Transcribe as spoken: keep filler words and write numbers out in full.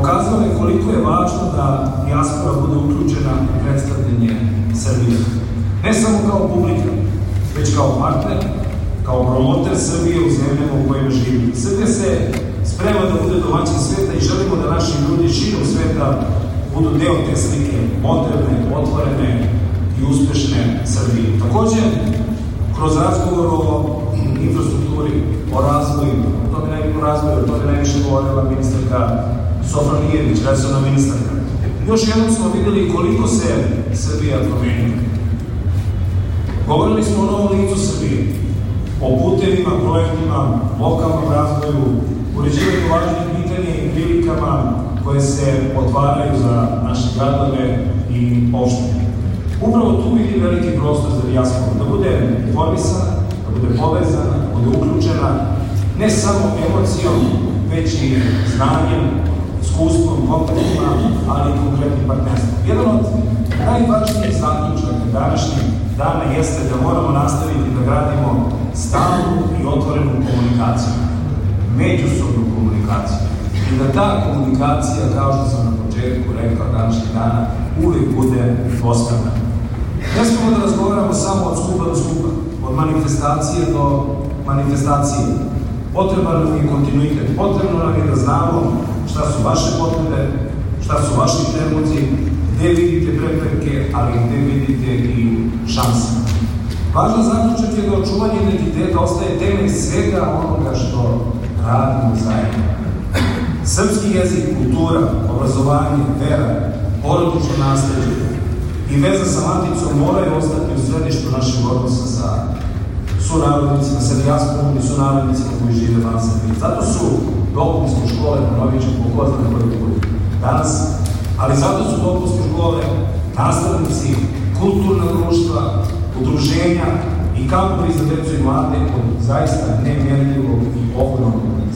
pokazalo je koliko je važno da dijaspora bude uključena u predstavljanje Srbije. Ne samo kao publika, već kao partner, kao promoter Srbije u zemljama u kojima živi. Srbija se sprema da bude domaćin sveta i želimo da naši ljudi širom sveta budu deo te slike moderne, otvorene i uspešne Srbije. Takođe, kroz razgovor o infrastrukturi, o razvoju, o tome najviše razvoju, o tome najviše govorila ministarka Sofronijević, resorna ministarka. Još jednom smo videli koliko se Srbija promenila. Govorili smo o novom licu Srbije, o putevima, projektima, lokalnom razvoju, uređivanju važnih pitanja i prilikama koje se otvaraju za naše gradove i opštine. Upravo tu vidi veliki prostor za dijasporu, da bude informisana, da bude povezana, da bude uključena, ne samo emocijom, već i znanjem, iskustvom, kontaktima, ali i konkretnim partnerstvom. Jedan od najvažnijih zaključaka današnjih dana jeste da moramo nastaviti da gradimo stalnu i otvorenu komunikaciju, međusobnu komunikaciju. I da ta komunikacija, kao što sam na početku rekao današnjih dana, uvijek bude dvosmerna. Ne smemo da razgovaramo samo od skupa do skupa, od manifestacije do manifestacije. Potreban nam je kontinuitet, potrebno nam je da znamo šta su vaše potrebe, šta su vaši predlozi, gde vidite prepreke, ali gde vidite i šanse. Važan zaključak je da očuvanje identiteta ostaje temelj svega onoga što radimo zajedno. Srpski jezik, kultura, obrazovanje, vera, porodično nasleđe i veza sa maticom moraju ostati u središtu našeg odnosa sa sunarodnicima, sa dijasporom i sunarodnicima koji žive van Srbije. Zato su dopunske škole, ponovit ću po ko zna koji put danas, ali zato su dopunske škole, nastavnici, kulturna društva, udruženja i kampovi za decu i mlade od zaista nemjerljivog i ogromnog